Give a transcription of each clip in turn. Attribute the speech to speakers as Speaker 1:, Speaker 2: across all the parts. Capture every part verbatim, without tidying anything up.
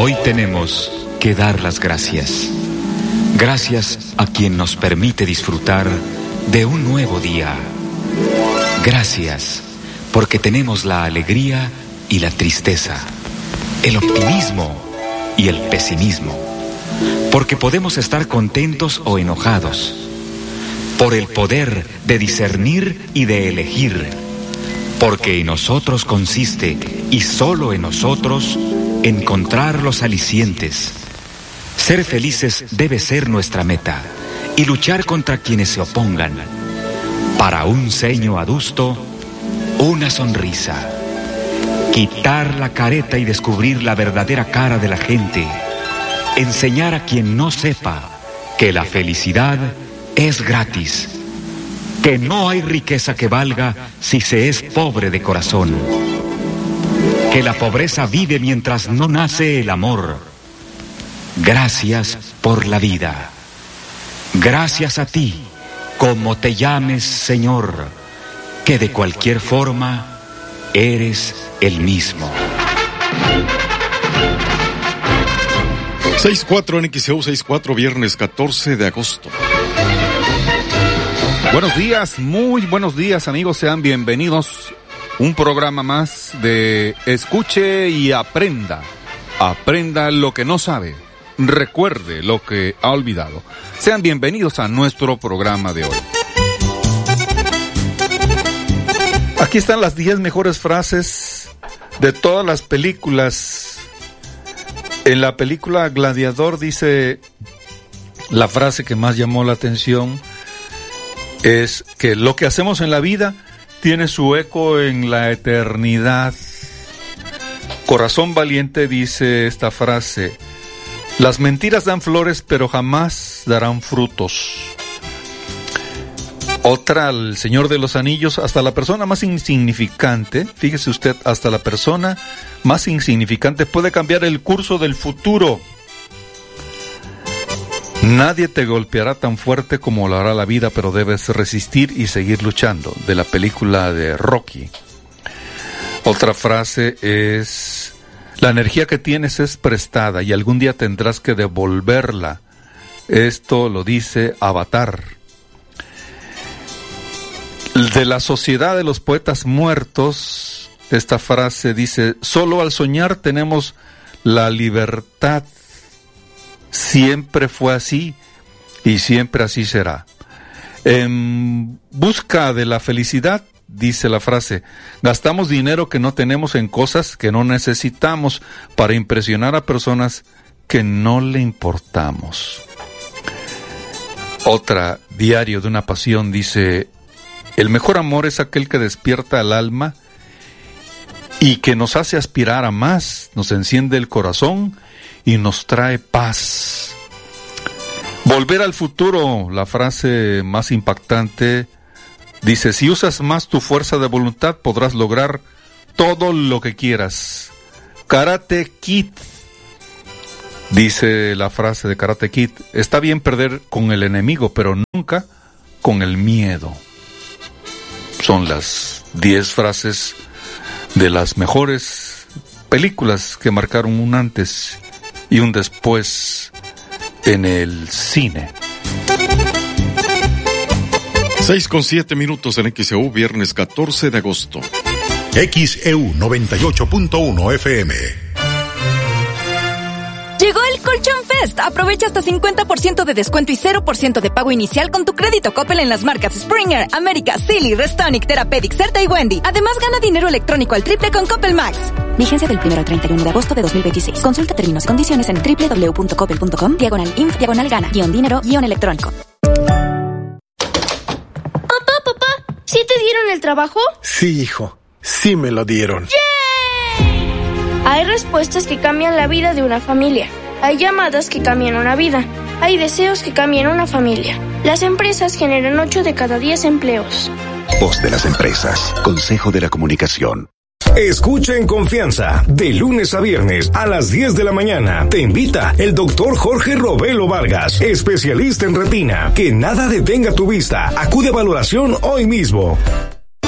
Speaker 1: Hoy tenemos que dar las gracias. Gracias a quien nos permite disfrutar de un nuevo día. Gracias porque tenemos la alegría y la tristeza, el optimismo y el pesimismo, porque podemos estar contentos o enojados, por el poder de discernir y de elegir, porque en nosotros consiste, y solo en nosotros, encontrar los alicientes. Ser felices debe ser nuestra meta, y luchar contra quienes se opongan. Para un ceño adusto, una sonrisa. Quitar la careta y descubrir la verdadera cara de la gente. Enseñar a quien no sepa que la felicidad es gratis. Que no hay riqueza que valga si se es pobre de corazón. Que la pobreza vive mientras no nace el amor. Gracias por la vida. Gracias a ti, como te llames, Señor, que de cualquier forma eres el mismo.
Speaker 2: seis cuatro en X E U, seis cuatro, viernes catorce de agosto.
Speaker 3: Buenos días, muy buenos días, amigos, sean bienvenidos. Un programa más de Escuche y Aprenda. Aprenda lo que no sabe, recuerde lo que ha olvidado. Sean bienvenidos a nuestro programa de hoy. Aquí están las diez mejores frases de todas las películas. En la película Gladiador dice, la frase que más llamó la atención es que lo que hacemos en la vida tiene su eco en la eternidad. Corazón Valiente dice esta frase, las mentiras dan flores pero jamás darán frutos. Otra, El Señor de los Anillos, hasta la persona más insignificante, fíjese usted, hasta la persona más insignificante puede cambiar el curso del futuro. Nadie te golpeará tan fuerte como lo hará la vida, pero debes resistir y seguir luchando, de la película de Rocky. Otra frase es, la energía que tienes es prestada y algún día tendrás que devolverla. Esto lo dice Avatar. De la Sociedad de los Poetas Muertos, esta frase dice, solo al soñar tenemos la libertad. Siempre fue así y siempre así será. En busca de la felicidad, dice la frase, gastamos dinero que no tenemos en cosas que no necesitamos para impresionar a personas que no le importamos. Otra, Diario de una Pasión, dice, el mejor amor es aquel que despierta el alma y que nos hace aspirar a más, nos enciende el corazón y nos trae paz. Volver al futuro, la frase más impactante, dice, si usas más tu fuerza de voluntad podrás lograr todo lo que quieras. Karate Kid, dice la frase de Karate Kid, está bien perder con el enemigo, pero nunca con el miedo. Son las diez frases de las mejores películas que marcaron un antes y un después en el cine.
Speaker 2: seis con siete minutos en X E U, viernes catorce de agosto.
Speaker 4: X E U noventa y ocho punto uno F M.
Speaker 5: Llegó el Colchón Fest. Aprovecha hasta cincuenta por ciento de descuento y cero por ciento de pago inicial con tu crédito Coppel en las marcas Springer, América, Silly, Restonic, Therapeutic, Certa y Wendy. Además, gana dinero electrónico al triple con Coppel Max. Vigencia del primero al treinta y uno de agosto de dos mil veintiséis. Consulta términos y condiciones en doble u doble u doble u punto coppel punto com, diagonal inf, diagonal gana, guión dinero, guión electrónico.
Speaker 6: Papá, papá, ¿sí te dieron el trabajo?
Speaker 7: Sí, hijo, sí me lo dieron.
Speaker 6: ¡Yay! Hay respuestas que cambian la vida de una familia. Hay llamadas que cambian una vida. Hay deseos que cambian una familia. Las empresas generan ocho de cada diez empleos.
Speaker 8: Voz de las empresas. Consejo de la Comunicación.
Speaker 9: Escucha en confianza, de lunes a viernes a las diez de la mañana. Te invita el doctor Jorge Robelo Vargas, especialista en retina. Que nada detenga tu vista. Acude a valoración hoy mismo.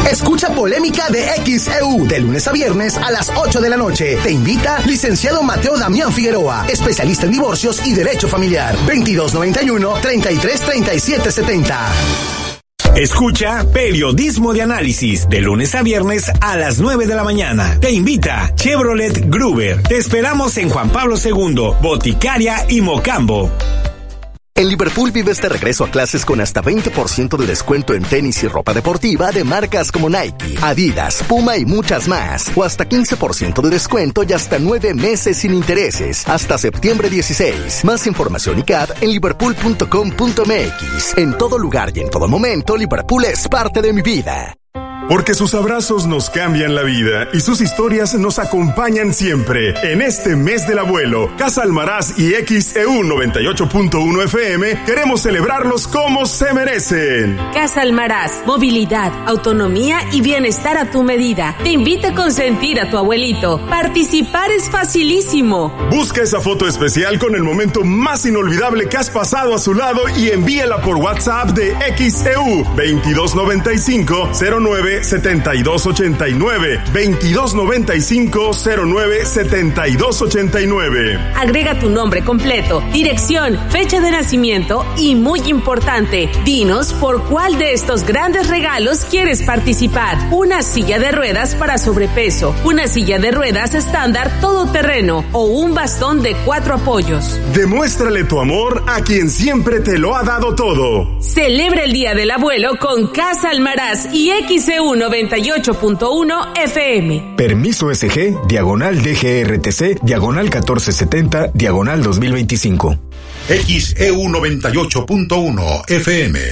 Speaker 10: Escucha Polémica de X E U de lunes a viernes a las ocho de la noche. Te invita licenciado Mateo Damián Figueroa, especialista en divorcios y derecho familiar. veintidós noventa y uno, treinta y tres, treinta y siete setenta.
Speaker 9: Escucha Periodismo de Análisis de lunes a viernes a las nueve de la mañana. Te invita Chevrolet Gruber. Te esperamos en Juan Pablo segundo, Boticaria y Mocambo.
Speaker 10: En Liverpool vives de regreso a clases con hasta veinte por ciento de descuento en tenis y ropa deportiva de marcas como Nike, Adidas, Puma y muchas más. O hasta quince por ciento de descuento y hasta nueve meses sin intereses. Hasta septiembre dieciséis. Más información y C A D en liverpool punto com punto m x. En todo lugar y en todo momento, Liverpool es parte de mi vida.
Speaker 11: Porque sus abrazos nos cambian la vida y sus historias nos acompañan siempre. En este mes del abuelo, Casa Almaraz y X E U noventa y ocho punto uno F M queremos celebrarlos como se merecen.
Speaker 12: Casa Almaraz, movilidad, autonomía y bienestar a tu medida. Te invita a consentir a tu abuelito. Participar es facilísimo.
Speaker 11: Busca esa foto especial con el momento más inolvidable que has pasado a su lado y envíala por WhatsApp de X E U veintidós noventa y cinco, cero nueve setenta y dos ochenta y nueve, veintidós noventa y cinco, cero nueve setenta y dos ochenta y nueve.
Speaker 12: Agrega tu nombre completo, dirección, fecha de nacimiento y, muy importante, dinos por cuál de estos grandes regalos quieres participar. Una silla de ruedas para sobrepeso, una silla de ruedas estándar todoterreno o un bastón de cuatro apoyos.
Speaker 11: Demuéstrale tu amor a quien siempre te lo ha dado todo.
Speaker 12: Celebra el Día del Abuelo con Casa Almaraz y X E U noventa y ocho punto uno F M.
Speaker 9: Permiso S G, diagonal D G R T C, diagonal catorce setenta, diagonal dos mil veinticinco.
Speaker 4: X E U noventa y ocho punto uno F M.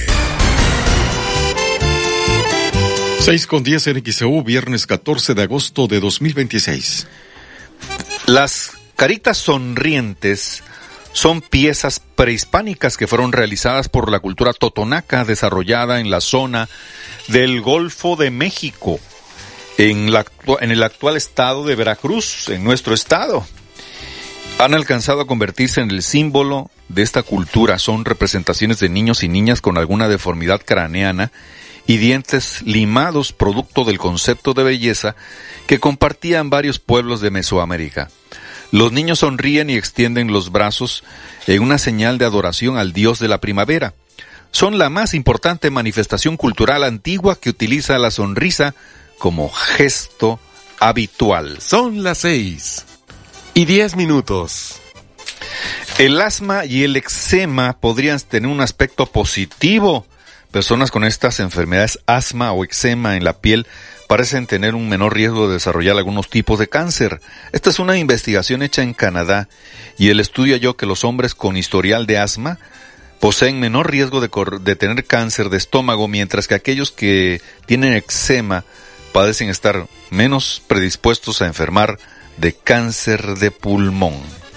Speaker 2: seis con diez en X E U, viernes catorce de agosto de dos mil veintiséis.
Speaker 3: Las caritas sonrientes son piezas prehispánicas que fueron realizadas por la cultura totonaca desarrollada en la zona del Golfo de México, en, la, en el actual estado de Veracruz, en nuestro estado. Han alcanzado a convertirse en el símbolo de esta cultura. Son representaciones de niños y niñas con alguna deformidad craneana y dientes limados, producto del concepto de belleza que compartían varios pueblos de Mesoamérica. Los niños sonríen y extienden los brazos en una señal de adoración al dios de la primavera. Son la más importante manifestación cultural antigua que utiliza la sonrisa como gesto habitual.
Speaker 13: Son las seis y diez minutos.
Speaker 3: El asma y el eczema podrían tener un aspecto positivo. Personas con estas enfermedades, asma o eczema en la piel, parecen tener un menor riesgo de desarrollar algunos tipos de cáncer. Esta es una investigación hecha en Canadá y el estudio halló que los hombres con historial de asma poseen menor riesgo de, cor- de tener cáncer de estómago, mientras que aquellos que tienen eczema parecen estar menos predispuestos a enfermar de cáncer de pulmón.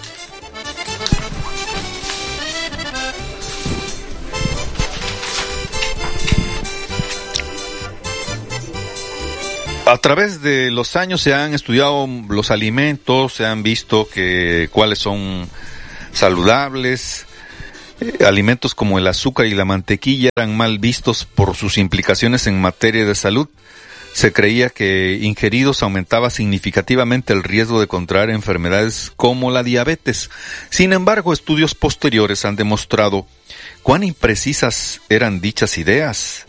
Speaker 3: A través de los años se han estudiado los alimentos, se han visto que cuáles son saludables. Eh, alimentos como el azúcar y la mantequilla eran mal vistos por sus implicaciones en materia de salud. Se creía que ingeridos aumentaba significativamente el riesgo de contraer enfermedades como la diabetes. Sin embargo, estudios posteriores han demostrado cuán imprecisas eran dichas ideas.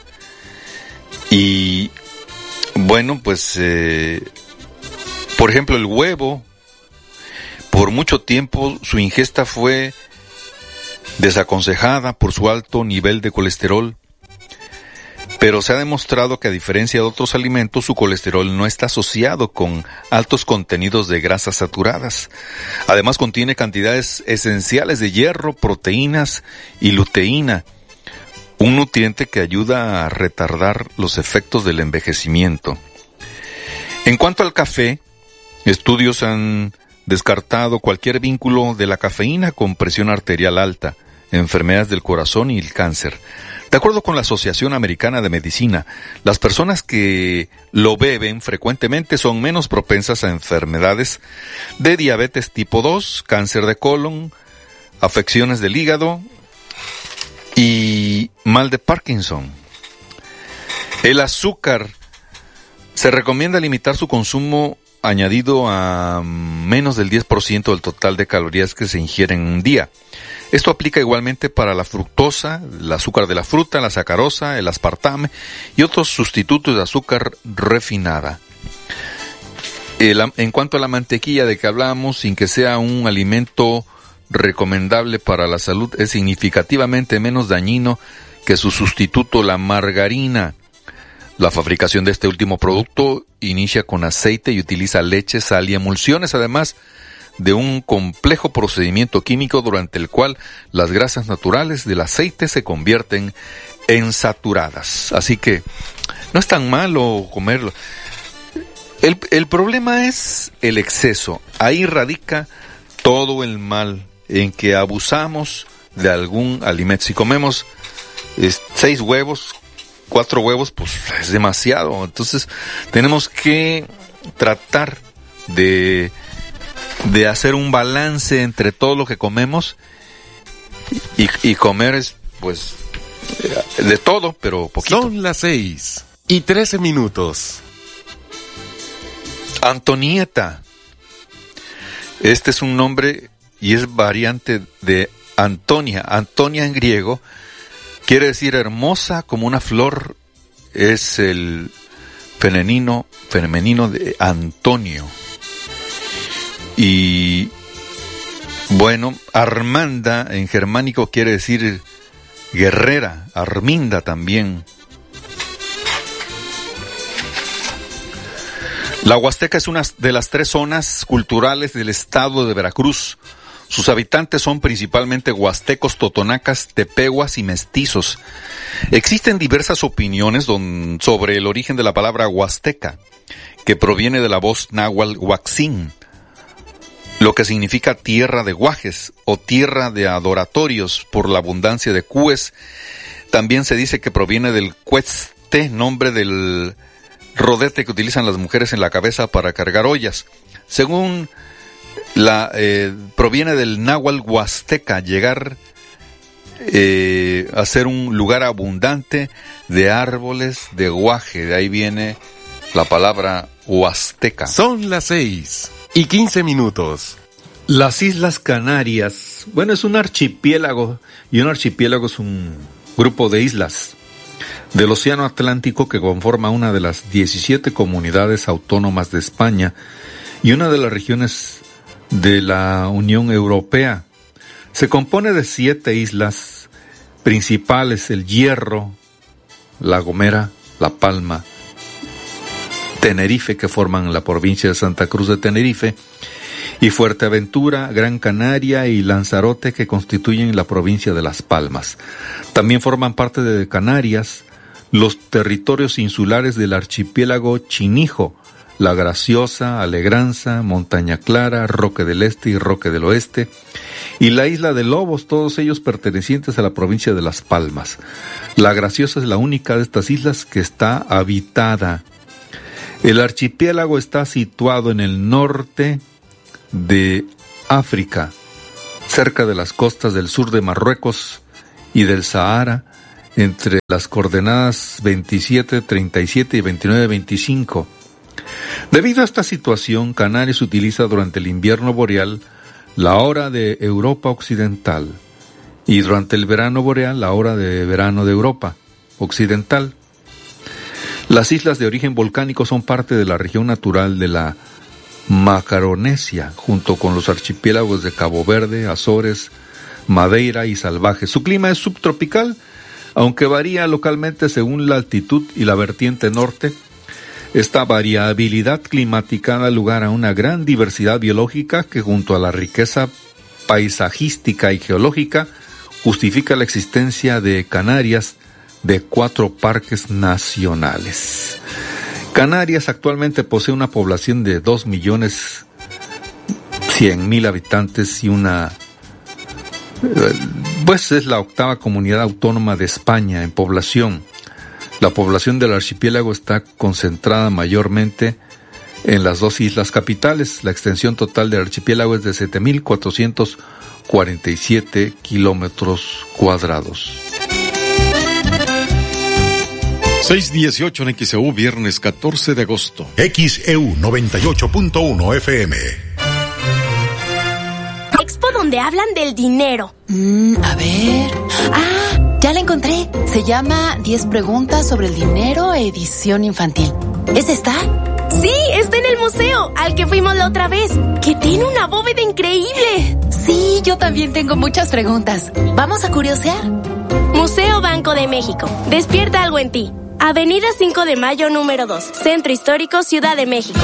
Speaker 3: Y bueno, pues, eh, por ejemplo, el huevo, por mucho tiempo su ingesta fue desaconsejada por su alto nivel de colesterol, pero se ha demostrado que a diferencia de otros alimentos, su colesterol no está asociado con altos contenidos de grasas saturadas. Además, contiene cantidades esenciales de hierro, proteínas y luteína, un nutriente que ayuda a retardar los efectos del envejecimiento. En cuanto al café, estudios han descartado cualquier vínculo de la cafeína con presión arterial alta, enfermedades del corazón y el cáncer. De acuerdo con la Asociación Americana de Medicina, las personas que lo beben frecuentemente son menos propensas a enfermedades de diabetes tipo dos, cáncer de colon, afecciones del hígado y mal de Parkinson. El azúcar Se recomienda limitar su consumo añadido a menos del diez por ciento del total de calorías que se ingieren en un día. Esto aplica igualmente para la fructosa, el azúcar de la fruta, la sacarosa, el aspartame y otros sustitutos de azúcar refinada. El, en cuanto a la mantequilla de que hablábamos, sin que sea un alimento recomendable para la salud, es significativamente menos dañino que su sustituto, la margarina. La fabricación de este último producto inicia con aceite y utiliza leche, sal y emulsiones, además de un complejo procedimiento químico durante el cual las grasas naturales del aceite se convierten en saturadas. Así que no es tan malo comerlo. El, el problema es el exceso. Ahí radica todo el mal, en que abusamos de algún alimento. Si comemos es, seis huevos, cuatro huevos, pues es demasiado. Entonces tenemos que tratar de, de hacer un balance entre todo lo que comemos y, y comer es, pues, de todo, pero poquito.
Speaker 13: Son las seis y trece minutos.
Speaker 3: Antonieta. Este es un nombre y es variante de Antonia. Antonia en griego quiere decir hermosa como una flor. Es el femenino, femenino de Antonio. Y bueno, Armanda en germánico quiere decir guerrera. Arminda también. La Huasteca es una de las tres zonas culturales del estado de Veracruz. Sus habitantes son principalmente huastecos, totonacas, tepehuas y mestizos. Existen diversas opiniones don, sobre el origen de la palabra huasteca, que proviene de la voz náhuatl huaxin, lo que significa tierra de guajes o tierra de adoratorios por la abundancia de cues. También se dice que proviene del cueste, nombre del rodete que utilizan las mujeres en la cabeza para cargar ollas. Según la eh, proviene del náhuatl huasteca, llegar eh, a ser un lugar abundante de árboles de guaje. De ahí viene la palabra huasteca.
Speaker 13: Son las seis y quince minutos.
Speaker 3: Las Islas Canarias, bueno, es un archipiélago, y un archipiélago es un grupo de islas del Océano Atlántico que conforma una de las diecisiete comunidades autónomas de España y una de las regiones de la Unión Europea. Se compone de siete islas principales: El Hierro, La Gomera, La Palma, Tenerife, que forman la provincia de Santa Cruz de Tenerife, y Fuerteventura, Gran Canaria y Lanzarote, que constituyen la provincia de Las Palmas. También forman parte de Canarias los territorios insulares del archipiélago Chinijo, La Graciosa, Alegranza, Montaña Clara, Roque del Este y Roque del Oeste, y la isla de Lobos, todos ellos pertenecientes a la provincia de Las Palmas. La Graciosa es la única de estas islas que está habitada. El archipiélago está situado en el norte de África, cerca de las costas del sur de Marruecos y del Sahara, entre las coordenadas veintisiete treinta y siete y veintinueve veinticinco. Debido a esta situación, Canarias utiliza durante el invierno boreal la hora de Europa Occidental y durante el verano boreal la hora de verano de Europa Occidental. Las islas de origen volcánico son parte de la región natural de la Macaronesia, junto con los archipiélagos de Cabo Verde, Azores, Madeira y Salvaje. Su clima es subtropical, aunque varía localmente según la altitud y la vertiente norte. Esta variabilidad climática da lugar a una gran diversidad biológica que, junto a la riqueza paisajística y geológica, justifica la existencia de Canarias de cuatro parques nacionales. Canarias actualmente posee una población de dos millones cien mil habitantes y una, pues es la octava comunidad autónoma de España en población. La población del archipiélago está concentrada mayormente en las dos islas capitales. La extensión total del archipiélago es de siete mil cuatrocientos cuarenta y siete kilómetros cuadrados.
Speaker 2: seis dieciocho en X E U, viernes catorce de agosto.
Speaker 4: X E U noventa y ocho punto uno F M.
Speaker 6: Expo donde hablan del dinero.
Speaker 14: Mm, a ver. Ah, ya la encontré. Se llama diez preguntas sobre el dinero, edición infantil. ¿Es esta?
Speaker 6: Sí, está en el museo, al que fuimos la otra vez, que tiene una bóveda increíble.
Speaker 14: Sí, yo también tengo muchas preguntas. ¿Vamos a curiosear?
Speaker 6: Museo Banco de México. Despierta algo en ti. Avenida cinco de Mayo, número dos. Centro Histórico, Ciudad de México.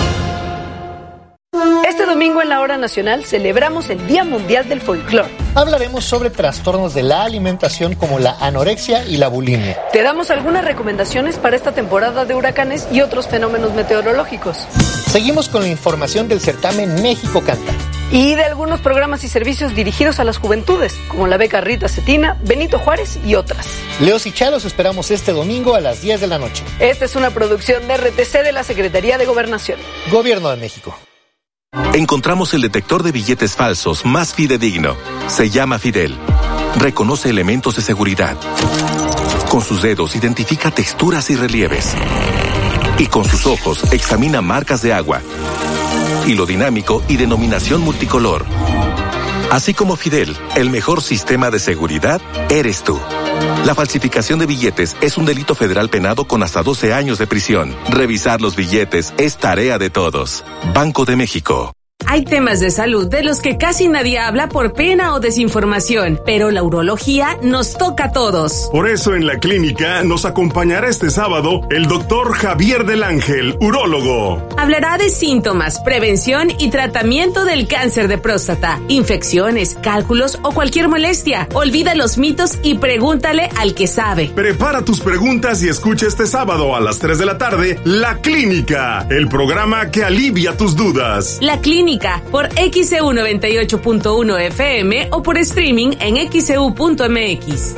Speaker 15: Este domingo en la Hora Nacional celebramos el Día Mundial del Folclor.
Speaker 16: Hablaremos sobre trastornos de la alimentación como la anorexia y la bulimia.
Speaker 15: Te damos algunas recomendaciones para esta temporada de huracanes y otros fenómenos meteorológicos.
Speaker 16: Seguimos con la información del certamen México Canta.
Speaker 15: Y de algunos programas y servicios dirigidos a las juventudes, como la beca Rita Cetina, Benito Juárez y otras.
Speaker 16: Leos y Chalos esperamos este domingo a las diez de la noche.
Speaker 15: Esta es una producción de R T C de la Secretaría de Gobernación.
Speaker 16: Gobierno de México.
Speaker 17: Encontramos el detector de billetes falsos más fidedigno. Se llama Fidel. Reconoce elementos de seguridad. Con sus dedos identifica texturas y relieves. Y con sus ojos examina marcas de agua, hilo dinámico y denominación multicolor. Así como Fidel, el mejor sistema de seguridad eres tú. La falsificación de billetes es un delito federal penado con hasta doce años de prisión. Revisar los billetes es tarea de todos. Banco de México.
Speaker 12: Hay temas de salud de los que casi nadie habla por pena o desinformación, pero la urología nos toca a todos.
Speaker 11: Por eso en la clínica nos acompañará este sábado el doctor Javier del Ángel, urólogo.
Speaker 12: Hablará de síntomas, prevención y tratamiento del cáncer de próstata, infecciones, cálculos o cualquier molestia. Olvida los mitos y pregúntale al que sabe.
Speaker 11: Prepara tus preguntas y escucha este sábado a las tres de la tarde La Clínica, el programa que alivia tus dudas.
Speaker 12: La Clínica por X E U noventa y ocho punto uno F M o por streaming en x e u punto m x.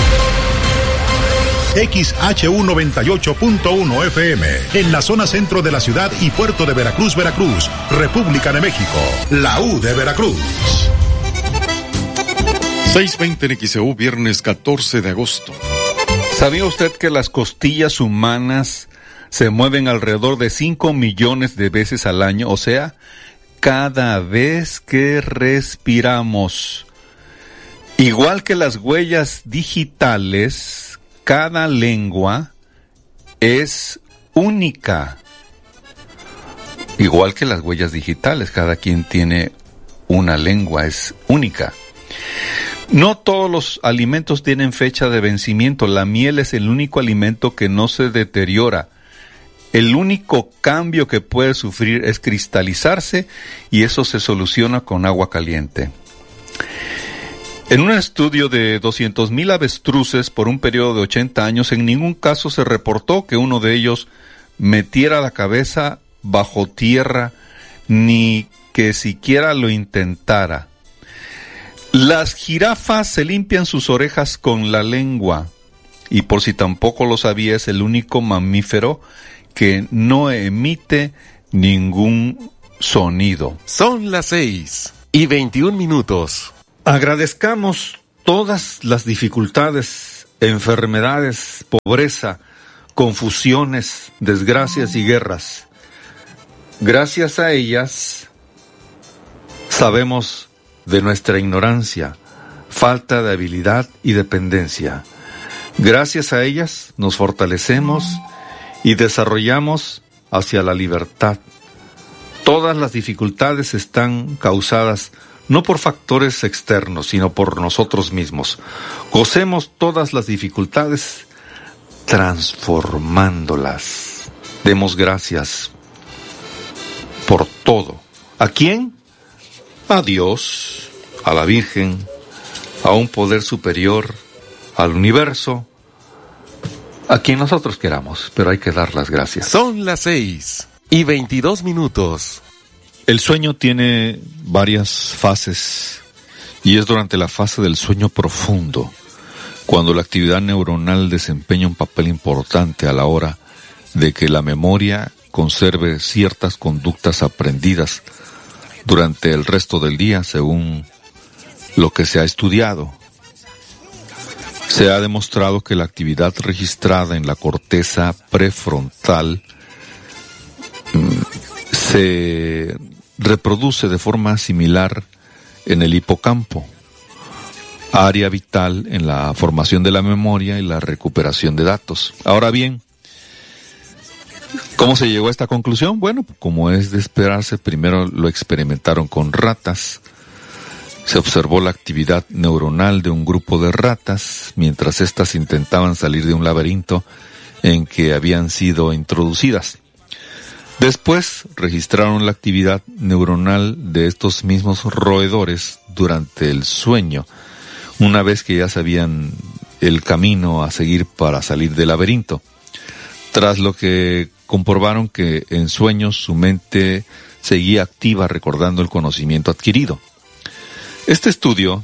Speaker 4: X H U noventa y ocho punto uno F M, en la zona centro de la ciudad y puerto de Veracruz, Veracruz, República de México, la U de Veracruz.
Speaker 2: seis veinte en X E U, viernes catorce de agosto.
Speaker 3: ¿Sabía usted que las costillas humanas se mueven alrededor de cinco millones de veces al año? O sea, cada vez que respiramos. Igual que las huellas digitales, cada lengua es única. Igual que las huellas digitales, cada quien tiene una lengua, es única. No todos los alimentos tienen fecha de vencimiento. La miel es el único alimento que no se deteriora. El único cambio que puede sufrir es cristalizarse, y eso se soluciona con agua caliente. En un estudio de doscientos mil avestruces por un periodo de ochenta años, en ningún caso se reportó que uno de ellos metiera la cabeza bajo tierra, ni que siquiera lo intentara. Las jirafas se limpian sus orejas con la lengua, y por si tampoco lo sabía, es el único mamífero que no emite ningún sonido.
Speaker 13: Son las seis y veintiún minutos.
Speaker 3: Agradezcamos todas las dificultades, enfermedades, pobreza, confusiones, desgracias y guerras. Gracias a ellas sabemos de nuestra ignorancia, falta de habilidad y dependencia. Gracias a ellas nos fortalecemos y desarrollamos hacia la libertad. Todas las dificultades están causadas no por factores externos, sino por nosotros mismos. Gocemos todas las dificultades transformándolas. Demos gracias por todo. ¿A quién? A Dios, a la Virgen, a un poder superior, al universo, a quien nosotros queramos, pero hay que dar las gracias.
Speaker 13: Son las seis y veintidós minutos.
Speaker 3: El sueño tiene varias fases, y es durante la fase del sueño profundo, cuando la actividad neuronal desempeña un papel importante a la hora de que la memoria conserve ciertas conductas aprendidas durante el resto del día, según lo que se ha estudiado. Se ha demostrado que la actividad registrada en la corteza prefrontal mmm, se reproduce de forma similar en el hipocampo, área vital en la formación de la memoria y la recuperación de datos. Ahora bien, ¿cómo se llegó a esta conclusión? Bueno, como es de esperarse, primero lo experimentaron con ratas. Se observó la actividad neuronal de un grupo de ratas mientras éstas intentaban salir de un laberinto en que habían sido introducidas. Después registraron la actividad neuronal de estos mismos roedores durante el sueño, una vez que ya sabían el camino a seguir para salir del laberinto, tras lo que comprobaron que en sueños su mente seguía activa recordando el conocimiento adquirido. Este estudio,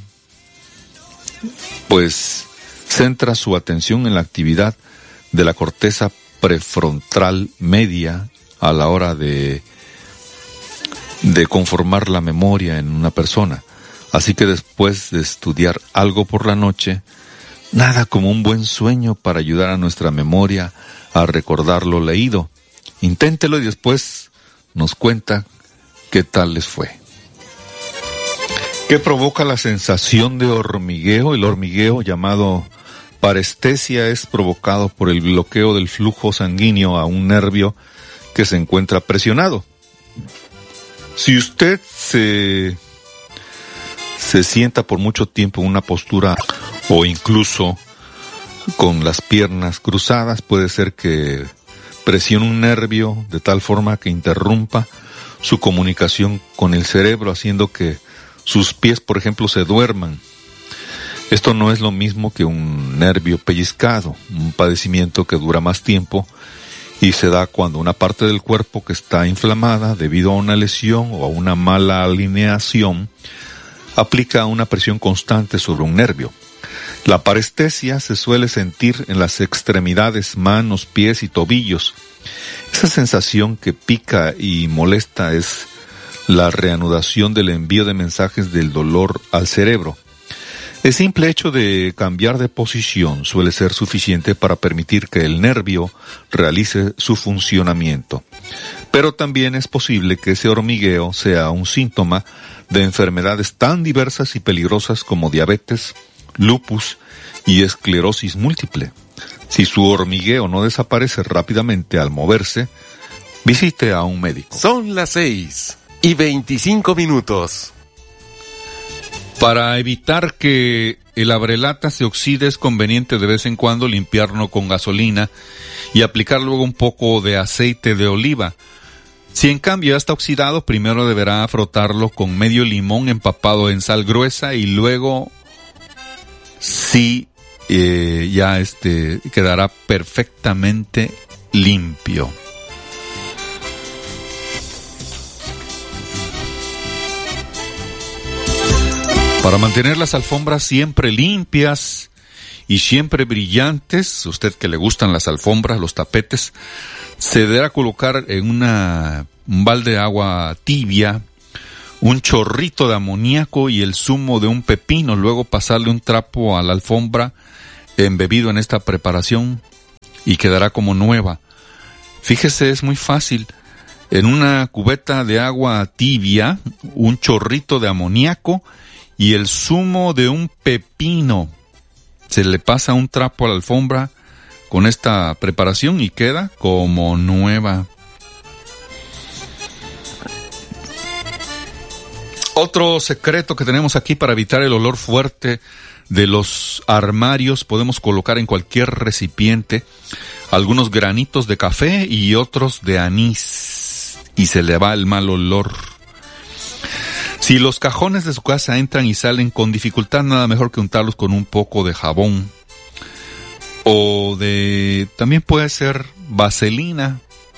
Speaker 3: pues, centra su atención en la actividad de la corteza prefrontal media a la hora de, de conformar la memoria en una persona. Así que después de estudiar algo por la noche, nada como un buen sueño para ayudar a nuestra memoria a recordar lo leído. Inténtelo y después nos cuenta qué tal les fue. ¿Qué provoca la sensación de hormigueo? El hormigueo, llamado parestesia, es provocado por el bloqueo del flujo sanguíneo a un nervio que se encuentra presionado. Si usted se, se sienta por mucho tiempo en una postura o incluso con las piernas cruzadas, puede ser que presione un nervio de tal forma que interrumpa su comunicación con el cerebro, haciendo que sus pies, por ejemplo, se duerman. Esto no es lo mismo que un nervio pellizcado, un padecimiento que dura más tiempo y se da cuando una parte del cuerpo que está inflamada debido a una lesión o a una mala alineación aplica una presión constante sobre un nervio. La parestesia se suele sentir en las extremidades, manos, pies y tobillos. Esa sensación que pica y molesta es la reanudación del envío de mensajes del dolor al cerebro. El simple hecho de cambiar de posición suele ser suficiente para permitir que el nervio realice su funcionamiento. Pero también es posible que ese hormigueo sea un síntoma de enfermedades tan diversas y peligrosas como diabetes, lupus y esclerosis múltiple. Si su hormigueo no desaparece rápidamente al moverse, visite a un médico.
Speaker 13: Son las seis y veinticinco minutos.
Speaker 3: Para evitar que el abrelata se oxide, es conveniente de vez en cuando limpiarlo con gasolina y aplicar luego un poco de aceite de oliva. Si en cambio ya está oxidado, primero deberá frotarlo con medio limón empapado en sal gruesa y luego sí eh, ya este quedará perfectamente limpio. Para mantener las alfombras siempre limpias y siempre brillantes, usted que le gustan las alfombras, los tapetes, se deberá colocar en una, un balde de agua tibia, un chorrito de amoníaco y el zumo de un pepino, luego pasarle un trapo a la alfombra embebido en esta preparación y quedará como nueva. Fíjese, es muy fácil. En una cubeta de agua tibia, un chorrito de amoníaco y el zumo de un pepino. Se le pasa un trapo a la alfombra con esta preparación y queda como nueva. Otro secreto que tenemos aquí para evitar el olor fuerte de los armarios, podemos colocar en cualquier recipiente algunos granitos de café y otros de anís y se le va el mal olor. Si los cajones de su casa entran y salen con dificultad, nada mejor que untarlos con un poco de jabón. O de... también puede ser vaselina.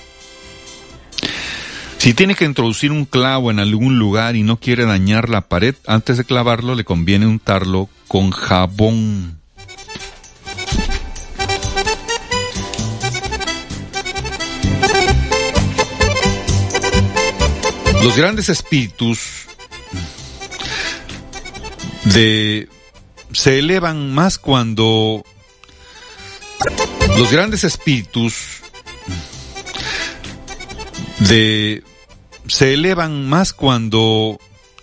Speaker 3: Si tiene que introducir un clavo en algún lugar y no quiere dañar la pared, antes de clavarlo le conviene untarlo con jabón. Los grandes espíritus de se elevan más cuando los grandes espíritus de se elevan más cuando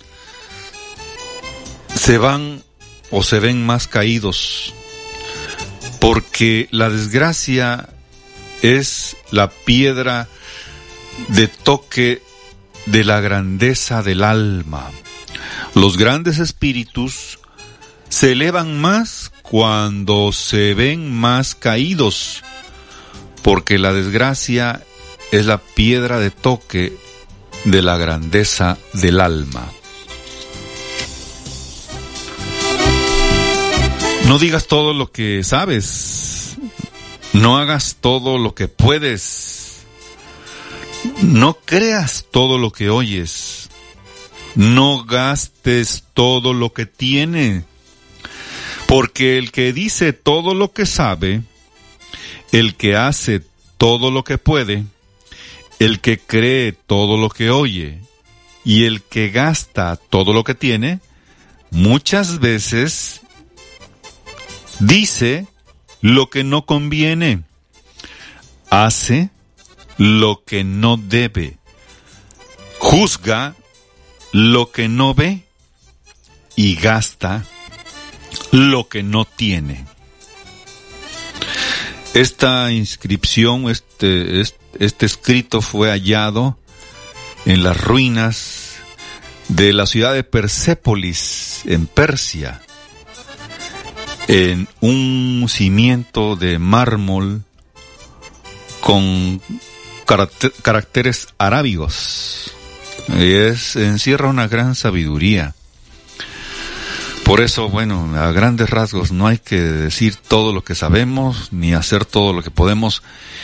Speaker 3: se van o se ven más caídos, porque la desgracia es la piedra de toque de la grandeza del alma. Los grandes espíritus se elevan más cuando se ven más caídos, porque la desgracia es la piedra de toque de la grandeza del alma. No digas todo lo que sabes, no hagas todo lo que puedes, no creas todo lo que oyes, no gastes todo lo que tiene, porque el que dice todo lo que sabe, el que hace todo lo que puede, el que cree todo lo que oye y el que gasta todo lo que tiene, muchas veces dice lo que no conviene, hace lo que no debe, juzga lo que no ve y gasta lo que no tiene. Esta inscripción, este, este, este escrito fue hallado en las ruinas de la ciudad de Persépolis, en Persia, en un cimiento de mármol con caracter, caracteres arábigos. Es, encierra una gran sabiduría. Por eso, bueno, a grandes rasgos no hay que decir todo lo que sabemos, ni hacer todo lo que podemos,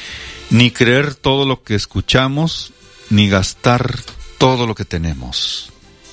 Speaker 3: ni creer todo lo que escuchamos, ni gastar todo lo que tenemos.